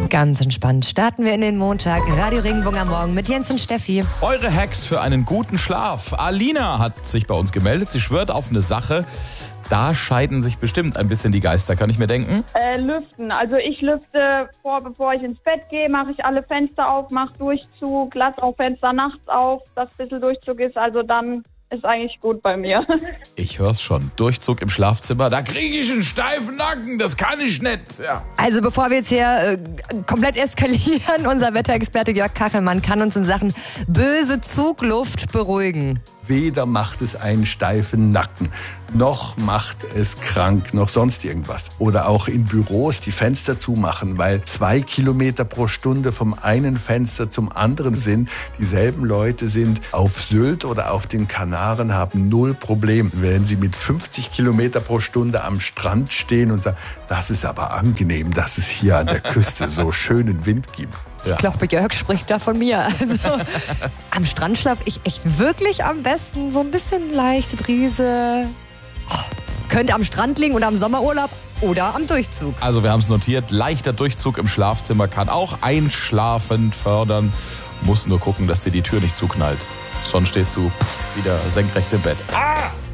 Ganz entspannt starten wir in den Montag. Radio Regenbogen am Morgen mit Jens und Steffi. Eure Hacks für einen guten Schlaf. Alina hat sich bei uns gemeldet. Sie schwört auf eine Sache. Da scheiden sich bestimmt ein bisschen die Geister, kann ich mir denken? Lüften. Also ich lüfte bevor ich ins Bett gehe, mache ich alle Fenster auf, mache Durchzug, lasse auch Fenster nachts auf, dass ein bisschen Durchzug ist. Also dann ist eigentlich gut bei mir. Ich hör's schon. Durchzug im Schlafzimmer. Da kriege ich einen steifen Nacken. Das kann ich nicht. Ja. Also bevor wir jetzt hier komplett eskalieren, unser Wetterexperte Jörg Kachelmann kann uns in Sachen böse Zugluft beruhigen. Weder macht es einen steifen Nacken, noch macht es krank, noch sonst irgendwas. Oder auch in Büros die Fenster zumachen, weil 2 Kilometer pro Stunde vom einen Fenster zum anderen sind. Dieselben Leute sind auf Sylt oder auf den Kanaren, haben 0 Problem. Wenn sie mit 50 Kilometer pro Stunde am Strand stehen und sagen, das ist aber angenehm, dass es hier an der Küste so schönen Wind gibt. Ja. Ich glaube, Jörg spricht da von mir. Also, am Strand schlafe ich echt wirklich am besten. So ein bisschen leichte Brise. Könnte am Strand liegen oder am Sommerurlaub oder am Durchzug. Also wir haben es notiert. Leichter Durchzug im Schlafzimmer kann auch Einschlafen fördern. Muss nur gucken, dass dir die Tür nicht zuknallt. Sonst stehst du wieder senkrecht im Bett.